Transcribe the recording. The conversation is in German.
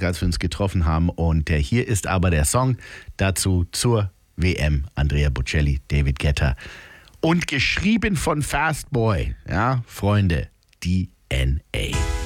Freitag, als wir uns getroffen haben. Und hier ist aber der Song dazu zur WM. Andrea Bocelli, David Guetta. Und geschrieben von Fastboy. Ja, Freunde, DNA.